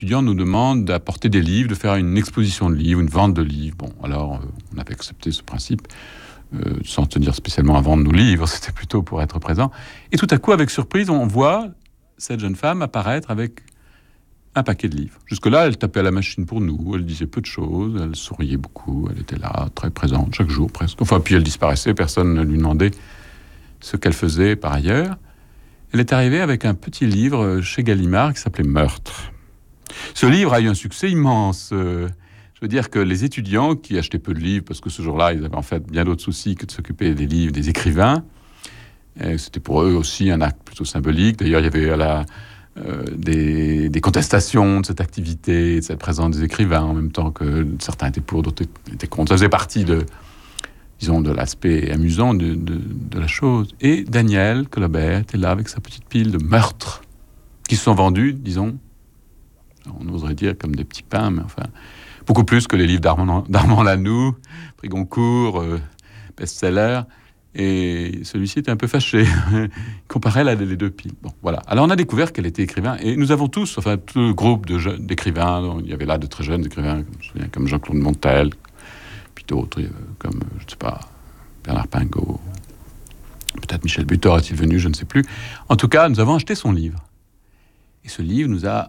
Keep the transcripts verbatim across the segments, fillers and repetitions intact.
étudiants nous demandent d'apporter des livres, de faire une exposition de livres, une vente de livres. Bon, alors, euh, on avait accepté ce principe, euh, sans tenir spécialement à vendre nos livres, c'était plutôt pour être présent. Et tout à coup, avec surprise, on voit cette jeune femme apparaître avec un paquet de livres. Jusque-là, elle tapait à la machine pour nous, elle disait peu de choses, elle souriait beaucoup, elle était là, très présente, chaque jour presque. Enfin, puis elle disparaissait, personne ne lui demandait ce qu'elle faisait par ailleurs. Elle est arrivée avec un petit livre chez Gallimard qui s'appelait Meurtre. Ce livre a eu un succès immense. Euh, je veux dire que les étudiants qui achetaient peu de livres, parce que ce jour-là, ils avaient en fait bien d'autres soucis que de s'occuper des livres des écrivains, et c'était pour eux aussi un acte plutôt symbolique. D'ailleurs, il y avait à la... Euh, des, des contestations de cette activité, de cette présence des écrivains, en même temps que certains étaient pour, d'autres étaient contre. Ça faisait partie de, disons, de l'aspect amusant de, de, de la chose. Et Daniel Colobert était là avec sa petite pile de meurtres qui se sont vendus, disons, on oserait dire comme des petits pains, mais enfin, beaucoup plus que les livres d'Armand, d'Armand Lanoux, prix Goncourt, euh, best-seller. Et celui-ci était un peu fâché. Il comparait là, les deux piles. Bon, voilà. Alors on a découvert qu'elle était écrivain. Et nous avons tous, enfin tout le groupe de jeunes, d'écrivains, il y avait là de très jeunes écrivains, comme, je me souviens, comme Jean-Claude Montel, puis d'autres, comme, je ne sais pas, Bernard Pingot, peut-être Michel Butor est-il venu, je ne sais plus. En tout cas, nous avons acheté son livre. Et ce livre nous a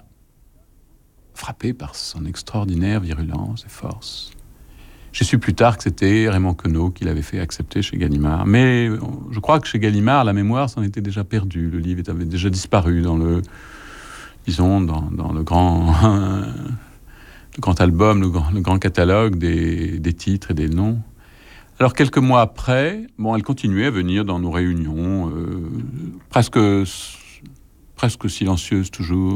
frappé par son extraordinaire virulence et force. J'ai su plus tard que c'était Raymond Queneau qui l'avait fait accepter chez Gallimard. Mais je crois que chez Gallimard, la mémoire s'en était déjà perdue. Le livre avait déjà disparu dans le, disons, dans, dans le grand, le grand album, le grand, le grand catalogue des, des titres et des noms. Alors quelques mois après, bon, elle continuait à venir dans nos réunions, euh, presque, presque silencieuse toujours.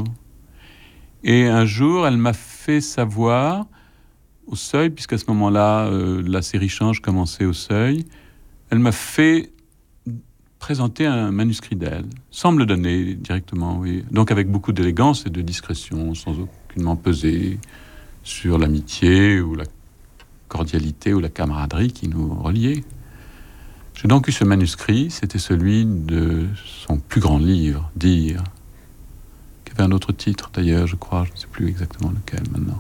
Et un jour, elle m'a fait savoir, au Seuil, puisqu'à ce moment-là, euh, la série Change commençait au Seuil, elle m'a fait présenter un manuscrit d'elle, sans me le donner directement, oui. Donc avec beaucoup d'élégance et de discrétion, sans aucunement peser sur l'amitié ou la cordialité ou la camaraderie qui nous reliait. J'ai donc eu ce manuscrit, c'était celui de son plus grand livre, Dire, qui avait un autre titre d'ailleurs, je crois, je ne sais plus exactement lequel maintenant.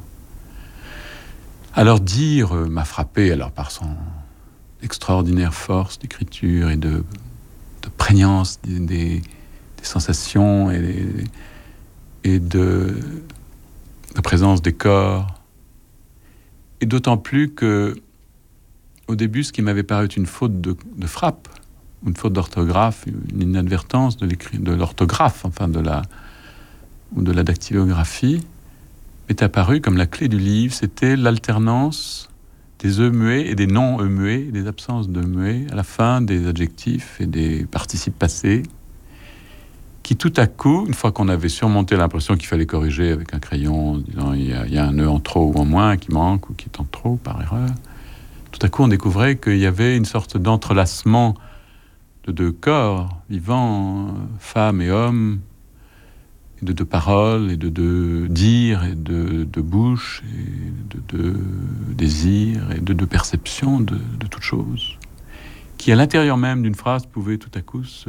Alors Dire euh, m'a frappé alors par son extraordinaire force d'écriture et de, de prégnance des, des, des sensations et, et de, de présence des corps. Et d'autant plus que, au début, ce qui m'avait paru une faute de, de frappe, une faute d'orthographe, une inadvertance de, de l'orthographe, enfin de la, ou de la dactylographie, est apparu comme la clé du livre. C'était l'alternance des e muets et des non e muets, des absences de muets à la fin des adjectifs et des participes passés, qui tout à coup, une fois qu'on avait surmonté l'impression qu'il fallait corriger avec un crayon, en disant il y a, il y a un e en trop ou en moins qui manque ou qui est en trop par erreur, tout à coup on découvrait qu'il y avait une sorte d'entrelacement de deux corps vivants, femmes et hommes, et de deux paroles, et de deux dires, et de deux bouches, et de deux désirs, et de deux perceptions de, de toutes choses, qui à l'intérieur même d'une phrase pouvaient tout à coup se,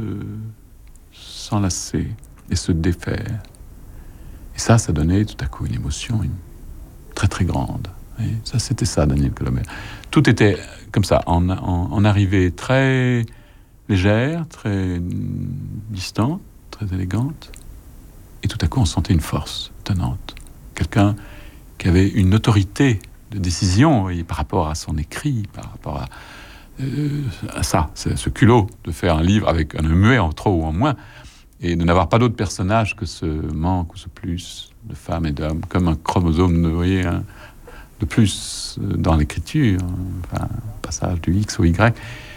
s'enlacer et se défaire. Et ça, ça donnait tout à coup une émotion une, très très grande. Et ça, c'était ça, Daniel Colobert. Tout était comme ça, en, en, en arrivée très légère, très distante, très élégante. Et tout à coup, on sentait une force tenante. Quelqu'un qui avait une autorité de décision et par rapport à son écrit, par rapport à, euh, à ça, ce culot de faire un livre avec un muet en trop ou en moins, et de n'avoir pas d'autre personnage que ce manque ou ce plus de femmes et d'hommes, comme un chromosome, vous voyez, un, de plus dans l'écriture, enfin, un passage du X au Y.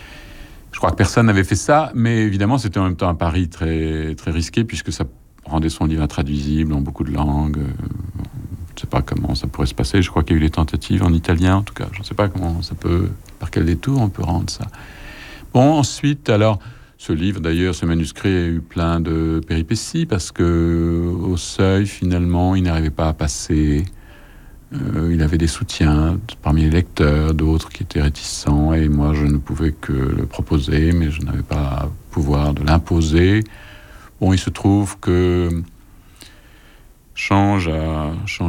Je crois que personne n'avait fait ça, mais évidemment, c'était en même temps un pari très, très risqué, puisque ça rendait son livre intraduisible en beaucoup de langues. Je ne sais pas comment ça pourrait se passer. Je crois qu'il y a eu des tentatives en italien, en tout cas. Je ne sais pas comment ça peut, par quel détour on peut rendre ça. Bon, ensuite, alors, ce livre, d'ailleurs, ce manuscrit a eu plein de péripéties, parce que au Seuil, finalement, il n'arrivait pas à passer. Euh, il avait des soutiens parmi les lecteurs, d'autres qui étaient réticents, et moi, je ne pouvais que le proposer, mais je n'avais pas pouvoir de l'imposer. Bon, il se trouve que Change a changé